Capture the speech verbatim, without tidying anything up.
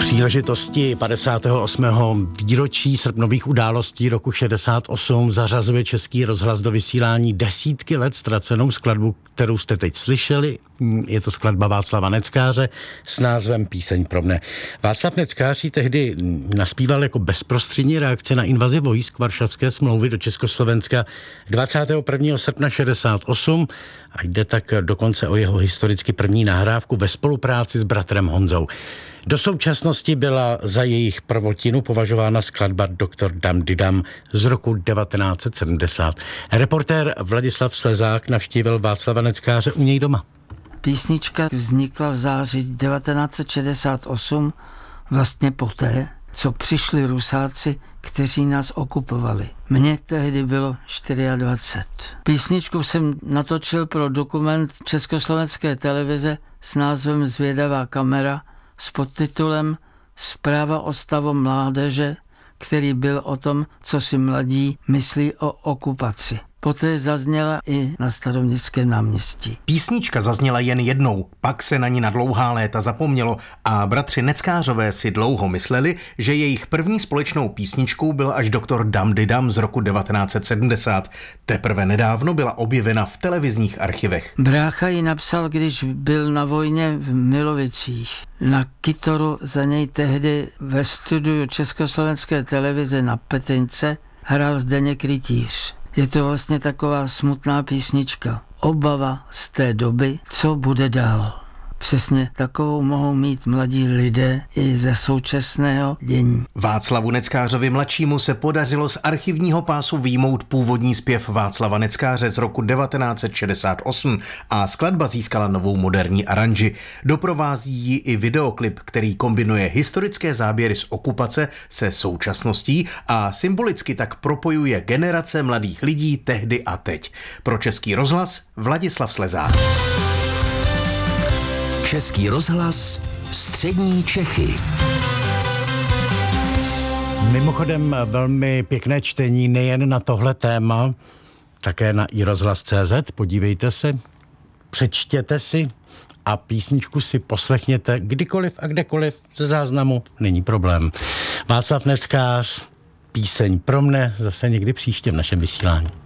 Příležitosti padesátého osmého výročí srpnových událostí roku šedesát osm zařazuje Český rozhlas do vysílání desítky let ztracenou skladbu, kterou jste teď slyšeli. Je to skladba Václava Neckáře s názvem Píseň pro mne. Václav Neckář ji tehdy naspíval jako bezprostřední reakce na invazi vojsk Varšavské smlouvy do Československa dvacátého prvního srpna šedesát osm a jde tak dokonce o jeho historicky první nahrávku ve spolupráci s bratrem Honzou. Do současnosti byla za jejich prvotinu považována skladba Doktor Dam Didam z roku devatenáct set sedmdesát. Reportér Vladislav Slezák navštívil Václava Neckáře u něj doma. Písnička vznikla v září devatenáct set šedesát osm, vlastně poté, co přišli Rusáci, kteří nás okupovali. Mně tehdy bylo dvacet čtyři. Písničku jsem natočil pro dokument Československé televize s názvem Zvědavá kamera s podtitulem Zpráva o stavu mládeže, který byl o tom, co si mladí myslí o okupaci. Poté zazněla i na Staroměstském náměstí. Písnička zazněla jen jednou, pak se na ní na dlouhá léta zapomnělo a bratři Neckářové si dlouho mysleli, že jejich první společnou písničkou byl až Doktor Dam Didam z roku devatenáct set sedmdesát. Teprve nedávno byla objevena v televizních archivech. Brácha ji napsal, když byl na vojně v Milovicích. Na kytaru za něj tehdy ve studiu Československé televize na Petrince hrál Zdeněk Rytíř. Je to vlastně taková smutná písnička. Obava z té doby, co bude dál. Přesně takovou mohou mít mladí lidé i ze současného dění. Václavu Neckářovi mladšímu se podařilo z archivního pásu vyjmout původní zpěv Václava Neckáře z roku devatenáct set šedesát osm a skladba získala novou moderní aranži. Doprovází ji i videoklip, který kombinuje historické záběry z okupace se současností a symbolicky tak propojuje generace mladých lidí tehdy a teď. Pro Český rozhlas Vladislav Slezák. Český rozhlas Střední Čechy. Mimochodem velmi pěkné čtení nejen na tohle téma, také na i rozhlas tečka cé zet. Podívejte se, přečtěte si a písničku si poslechněte kdykoliv a kdekoliv ze záznamu, není problém. Václav Neckář, Píseň pro mne, zase někdy příště v našem vysílání.